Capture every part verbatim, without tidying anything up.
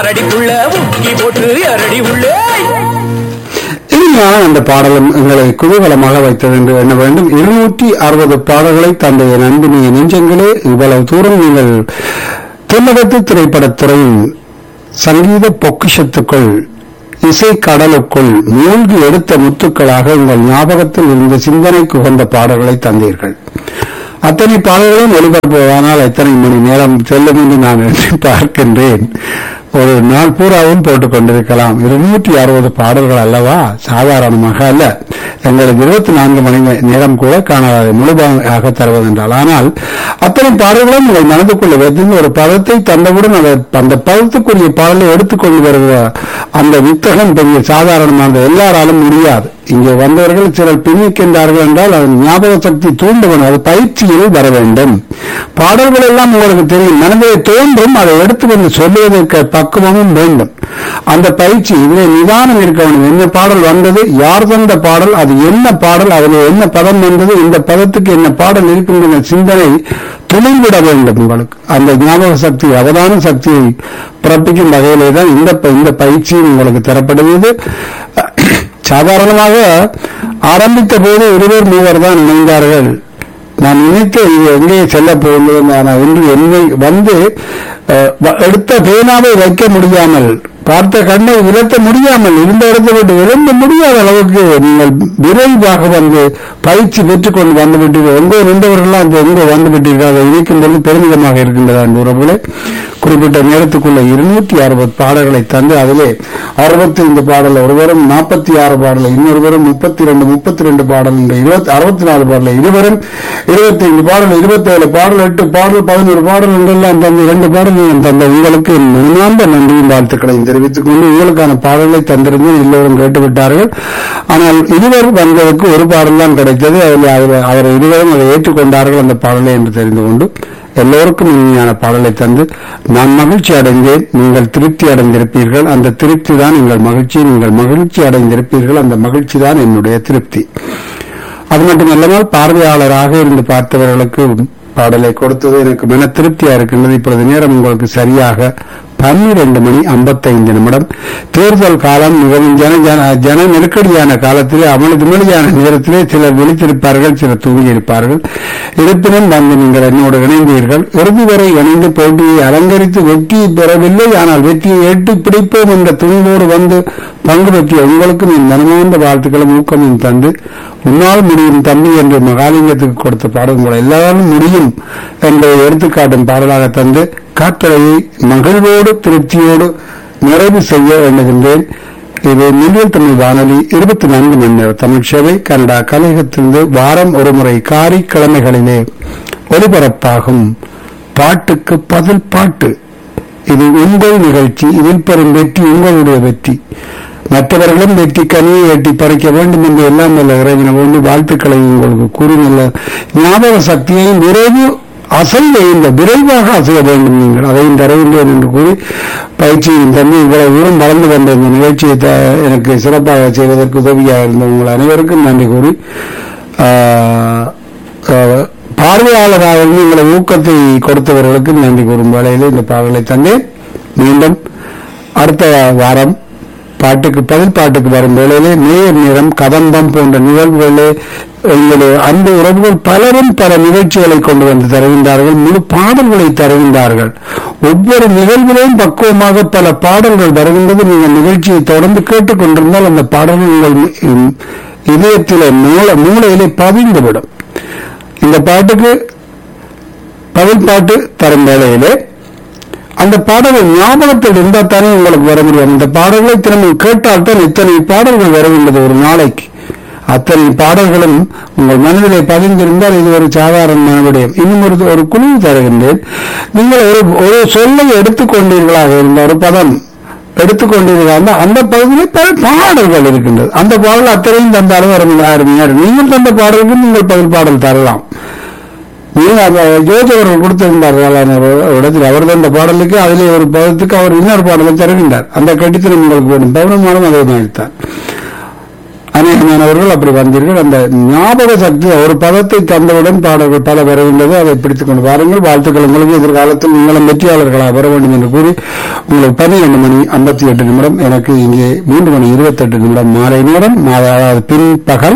அரடிக்குள்ள முக்கி போட்டு அரடி உள்ளே அந்த பாடலும் எங்களை குதூகலமாக வைத்தது என்று எண்ண வேண்டும். இருநூற்றி அறுபது பாடல்களை தந்தைய நண்பினிய நெஞ்சங்களே, இவ்வளவு தூரம் நீங்கள் தென்னகத்து திரைப்படத்துறையின் சங்கீத பொக்கிஷத்துக்குள், இசை கடலுக்குள் மூழ்கி எடுத்த முத்துக்களாக உங்கள் ஞாபகத்தில் இருந்த சிந்தனைக்கு உகந்த பாடல்களை தந்தீர்கள். அத்தனை பாடல்களும் ஒளிபரப்புவதானால் எத்தனை மணி நேரம் செல்லும் என்று நான் பார்க்கின்றேன். ஒரு நாள் பூராவும் போட்டுக் கொண்டிருக்கலாம். இருநூற்றி அறுபது பாடல்கள் அல்லவா, சாதாரணமாக அல்ல. எங்களுக்கு இருபத்தி நான்கு மணி நேரம் கூட காணாத முழுமையாக தருவதென்றால், ஆனால் அத்தனை பாடல்களும் உங்கள் மனதுக்குள்ள வைத்து ஒரு பதத்தை தந்தவுடன் அந்த பதத்துக்குரிய பாடலை எடுத்துக்கொண்டு வருகிற அந்த வித்தகம் பெரிய சாதாரணமாக எல்லாராலும் முடியாது. இங்கே வந்தவர்கள் சிலர் பின்னிக்கின்றார்கள் என்றால் அது ஞாபக சக்தி தூண்டுவன், அது பயிற்சியில் வர வேண்டும். பாடல்கள் எல்லாம் உங்களுக்கு தெரியும், மனதிலே தோன்றும், அதை எடுத்து வந்து சொல்லுவதற்கு பக்குவமும் வேண்டும். அந்த பயிற்சி இதிலே நிதானம் இருக்க வேண்டும். என்ன பாடல் வந்தது, யார் தந்த பாடல், அது என்ன பாடல், அதில் என்ன பதம் வந்தது, இந்த பதத்துக்கு என்ன பாடல் இருக்கின்ற சிந்தனை துணிவிட வேண்டும். உங்களுக்கு அந்த ஞாபக சக்தி, அவதான சக்தியை பிறப்பிக்கும் வகையிலே தான் இந்த இந்த பயிற்சி உங்களுக்கு தரப்படுகிறது. சாதாரணமாக ஆரம்பித்த போது இருவர் மூவர் தான் இணைந்தார்கள். நான் நினைத்து இது எங்கே செல்ல போகிறது என்று என்னை வந்து எடுத்த பேனாவை வைக்க முடியாமல், பார்த்த கண்ணை விளக்க முடியாமல், இருந்த இடத்தை விட்டு விளம்ப முடியாத அளவுக்கு நீங்கள் விரைவாக வந்து பயிற்சி பெற்றுக் கொண்டு வந்துவிட்டீர்கள். எங்கோ நின்றவர்கள்லாம் அந்த எங்கோ வந்துவிட்டீர்கள். அதை இணைக்கின்றது பெருமிதமாக இருக்கின்றதான் உறவுகளே. குறிப்பிட்ட நேரத்துக்குள்ள இருநூற்றி அறுபது பாடல்களை தந்து அதிலே அறுபத்தி ஐந்து பாடல் ஒருவரும், நாற்பத்தி ஆறு பாடலை இன்னொருவரும், முப்பத்தி ரெண்டு முப்பத்தி ரெண்டு பாடல் இருபத்தி அறுபத்தி நாலு பாடலை இருவரும், இருபத்தி ஐந்து பாடல் இருபத்தி ஏழு பாடல் எட்டு பாடல் பதினோரு பாடல் என்றெல்லாம் தந்த இரண்டு பாடல்கள் தந்த உங்களுக்கு முன்னாந்த நன்றியும் வாழ்த்துக்களையும் தெரிவித்துக் கொண்டு உங்களுக்கான பாடல்களை தந்திருந்து எல்லோரும் கேட்டுவிட்டார்கள். ஆனால் இருவர் வந்ததற்கு ஒரு பாடல் தான் கிடைத்தது. அதில் அவர் இருவரும் அதை ஏற்றுக்கொண்டார்கள் அந்த பாடலை என்று தெரிந்து கொண்டு எல்லோருக்கும் இனிமையான பாடலை தந்து நான் மகிழ்ச்சி அடைந்தேன், நீங்கள் திருப்தி அடைந்திருப்பீர்கள். அந்த திருப்தி தான் எங்கள் மகிழ்ச்சி. நீங்கள் மகிழ்ச்சி அடைந்திருப்பீர்கள், அந்த மகிழ்ச்சி தான் என்னுடைய திருப்தி. அது மட்டுமல்லாமல் பார்வையாளராக இருந்து பார்த்தவர்களுக்கு பாடலை கொடுத்தது எனக்கு மன திருப்தியா இருக்கின்றது. இப்பொழுது நேரம் உங்களுக்கு சரியாக பன்னிரண்டு மணி ஐம்பத்தைந்து நிமிடம். தேர்தல் காலம் மிகவும் ஜன ஜன ஜன நெருக்கடியான காலத்திலே, அமளி மொழியான நேரத்திலே சிலர் விழித்திருப்பார்கள், சிலர் தூங்கியிருப்பார்கள். இருப்பினும் வந்து நீங்கள் என்னோடு இணைந்தீர்கள். இறுதி வரை இணைந்து போட்டியை அலங்கரித்து வெற்றியை பெறவில்லை, ஆனால் வெற்றியை எட்டி பிடிப்போம் என்ற துணிவோடு வந்து பங்கு பெற்றிய உங்களுக்கும் என் மனமார்ந்த வாழ்த்துக்களும் ஊக்கமும் தந்து, உன்னால் முடியும் தம்பி என்று மகாலிங்கத்துக்கு கொடுத்த பாடல் உங்களை எல்லாரும் முடியும் என்பதை எடுத்துக்காட்டும் பாடலாக தந்து காற்றலையை மகிழ்வோடு திருப்தியோடு நிறைவு செய்ய எண்ணுகின்றேன். இது மின்னல் தமிழ் வானொலி இருபத்தி நான்கு மணி நேர தமிழ் சேவை கனடா கலையகத்திலிருந்து வாரம் ஒரு முறை காரிக்கிழமைகளிலே ஒலிபரப்பாகும் பாட்டுக்கு பதில் பாட்டு. இது உங்கள் நிகழ்ச்சி. இதில் பெறும் வெற்றி உங்களுடைய வெற்றி. மற்றவர்களும் வெற்றி கனியை எட்டி பறிக்க வேண்டும் என்று எல்லாம் நல்ல இறைவன வேண்டும். வாழ்த்துக்களை உங்களுக்கு கூறி நல்ல ஞாபக சக்தியையும் விரைவு அசைய இந்த விரைவாக அசைய வேண்டும். நீங்கள் அதையும் தருகின்றேன் என்று கூறி பயிற்சியின் தண்ணி இவ்வளவு தூரம் வளர்ந்து வந்த இந்த நிகழ்ச்சியை எனக்கு சிறப்பாக செய்வதற்கு உதவியாக இருந்த உங்கள் அனைவருக்கும் நன்றி கூறி, பார்வையாளராக உங்களை ஊக்கத்தை கொடுத்தவர்களுக்கும் நன்றி கூறும் வேளையிலே இந்த பாடலை தந்தேன். மீண்டும் அடுத்த வாரம் பாட்டுக்கு பதில் பாட்டுக்கு வரும் வேளையிலே நேர் நேரம் கதம்பம் போன்ற நிகழ்வுகளே எங்களுடைய அன்பு உறவுகள் பலரும் பல நிகழ்ச்சிகளை கொண்டு வந்து தருகின்றார்கள், முழு பாடல்களை தருகின்றார்கள். ஒவ்வொரு நிகழ்விலையும் பக்குவமாக பல பாடல்கள் வருகின்றது. நீங்கள் நிகழ்ச்சியை தொடர்ந்து கேட்டுக் கொண்டிருந்தால் அந்த பாடல்கள் உங்கள் இதயத்திலே மூல மூளையிலே பதிந்துவிடும். இந்த பாட்டுக்கு பதில் பாட்டு தரும் வேளையிலே அந்த பாடல்கள் ஞாபகத்தில் இருந்தால் தானே உங்களுக்கு வர முடியும். அந்த பாடல்களை திரும்ப கேட்டால் தான் இத்தனை பாடல்கள் வருகின்றது ஒரு நாளைக்கு. அத்தனை பாடல்களும் உங்கள் மனதிலே பதிந்திருந்தால் இது ஒரு சாதாரண விடயம். இன்னும் ஒரு ஒரு குழு தருகின்றேன். நீங்கள் ஒரு ஒரு சொல்லை எடுத்துக்கொண்டீர்களாக இருந்த ஒரு பதம் எடுத்துக்கொண்டீர்களாக அந்த பகுதியிலே பல பாடல்கள் இருக்கின்றது. அந்த பாடல் அத்தனையும் தந்தாலும் அருமையார். நீங்கள் தந்த பாடலுக்கு நீங்கள் பதில் பாடல் தரலாம். ஜோதி அவர்கள் கொடுத்திருந்தார்கள் இடத்தில் அவர் தந்த பாடலுக்கு அதிலே ஒரு பதத்துக்கு அவர் இன்னொரு பாடலை தருகின்றார். அந்த கட்டித்தனம் உங்களுக்கு வேண்டும். பௌர்ணமானம் அதை நினைத்தார். அநேகமானவர்கள் அப்படி வந்தீர்கள். அந்த ஞாபக சக்தி ஒரு பதத்தை தந்தவுடன் பாடல்கள் பல வருகின்றது. அதை பிடித்துக் கொண்டு வாருங்கள். வாழ்த்துக்கள் உங்களுக்கு. எதிர்காலத்தில் நீங்களும் வெற்றியாளர்களாக வர வேண்டும் என்று கூறி உங்களுக்கு பன்னிரண்டு மணி ஐம்பத்தி எட்டு நிமிடம், எனக்கு இங்கே மூன்று மணி இருபத்தி எட்டு நிமிடம் மாலை நேரம், அதாவது பின்பகல்.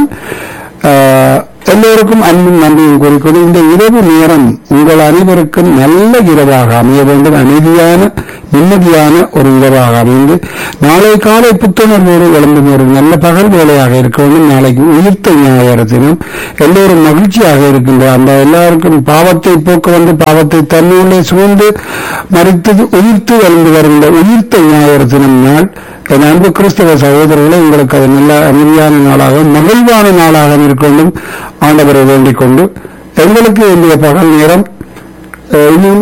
எல்லோருக்கும் அன்பும் நன்றியும் கூறிக்கொண்டு இந்த இரவு நேரம் உங்கள் அனைவருக்கும் நல்ல இரவாக அமைய வேண்டும். அமைதியான நிம்மதியான ஒரு இரவாக அமைந்து நாளை காலை புத்துணர்வோடு எழுந்தும் ஒரு நல்ல பகல் வேலையாக இருக்க வேண்டும். நாளைக்கு உயிர்த்த ஞாயிறத்தினும் எல்லோரும் மகிழ்ச்சியாக இருக்கின்ற அந்த எல்லாருக்கும் பாவத்தை போக்க வந்து பாவத்தை தன்னுள்ளே சூழ்ந்து மறித்து உயிர்த்து எழுந்து வருகின்ற உயிர்த்த ஞாயிறத்தினும் நாள். என் அன்பு கிறிஸ்தவ சகோதரர்களை உங்களுக்கு அது நல்ல அமைதியான நாளாக மகிழ்வான நாளாக இருக்கொண்டும் ஆண்டவரை வேண்டிக் கொண்டு எங்களுக்கு இந்த பகல் நேரம் இன்னும்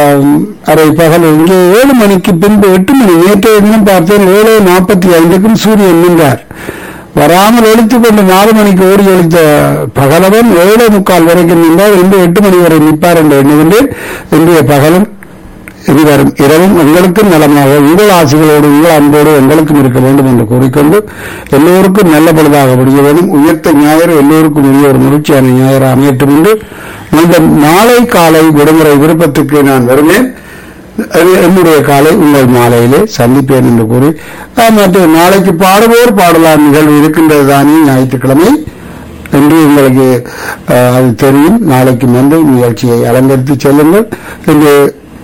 அரை பகல் இங்கே ஏழு மணிக்கு பின்பு எட்டு மணி நேற்றைய தினம் பார்த்தேன் ஏழு நாற்பத்தி ஐந்துக்கும் சூரியன் நின்றார். வராமல் ஒழித்துக் கொண்டு நாலு மணிக்கு ஓடி ஒழித்த பகலவன் ஏழு முக்கால் வரைக்கும் நின்றார். இன்று எட்டு மணி வரை நிற்பார் என்று எண்ணுகின்றேன். இன்றைய பகலும் இதுவரும் இரவும் எங்களுக்கும் நலமாக உங்கள் ஆசைகளோடு உங்கள் அன்போடு எங்களுக்கும் இருக்க வேண்டும் என்று கூறிக்கொண்டு எல்லோருக்கும் நல்ல பொழுதாக முடிய வேண்டும். உயர்த்த ஞாயிறு எல்லோருக்கும் உரிய ஒரு மகிழ்ச்சியான ஞாயிறு அமையட்டும் என்று மீண்டும் நாளை காலை விடுமுறை விருப்பத்துக்கு நான் வருவேன். என்னுடைய காலை உங்கள் மாலையிலே சந்திப்பேன் என்று கூறி மற்றும் நாளைக்கு பாடுவோர் பாடலாம் நிகழ்வு இருக்கின்றது தானே ஞாயிற்றுக்கிழமை என்று உங்களுக்கு அது தெரியும். நாளைக்கு வந்து நிகழ்ச்சியை அலங்கரித்து செல்லுங்கள். இன்று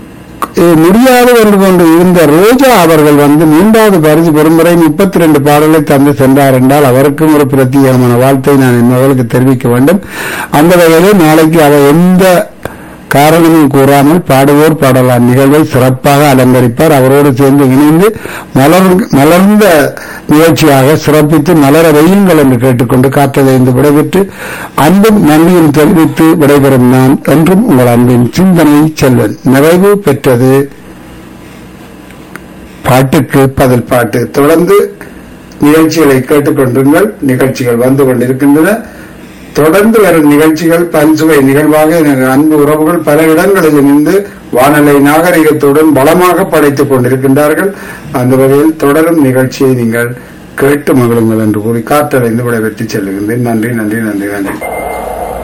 முடியாது என்று கொண்டு இருந்த ரோஜா அவர்கள் வந்து மூன்றாவது பரிசு பெறுமுறை முப்பத்தி இரண்டு பாடலை தந்து சென்றார் என்றால் அவருக்கும் ஒரு பிரத்யேகமான வாழ்த்தை நான் என் மகளுக்கு தெரிவிக்க வேண்டும். அந்த வகையிலே நாளைக்கு அவர் எந்த காரணமும் கூறாமல் பாடுவோர் பாடலாம் நிகழ்வை சிறப்பாக அலங்கரிப்பார். அவரோடு சேர்ந்து இணைந்து மலர் மலர்ந்த நிகழ்ச்சியாக சிறப்பித்து மலர வையுங்கள் என்று கேட்டுக்கொண்டு காற்றதைந்து விடைபெற்று அன்பும் நன்றியும் தெரிவித்து விடைபெறும் நான் என்றும் உங்கள் அன்பின் சிந்தனை செல்வன். நிறைவு பெற்றது பாட்டுக்கு பதில் பாட்டு. தொடர்ந்து நிகழ்ச்சிகளை கேட்டுக்கொண்டிருங்கள். நிகழ்ச்சிகள் வந்து கொண்டிருக்கின்றன. தொடர்ந்து வரும் நிகழ்ச்சிகள் பல்சுவை நிகழ்வாக எனக்கு அன்பு உறவுகள் பல இடங்களில் இருந்து வானொலி நாகரிகத்துடன் பலமாக படைத்துக் கொண்டிருக்கின்றார்கள். அந்த வகையில் தொடரும் நிகழ்ச்சியை நீங்கள் கேட்டு மகிழுங்கள் என்று கூறி காற்றடைந்து விடைபெற்று செல்லுகின்றேன். நன்றி நன்றி நன்றி நன்றி.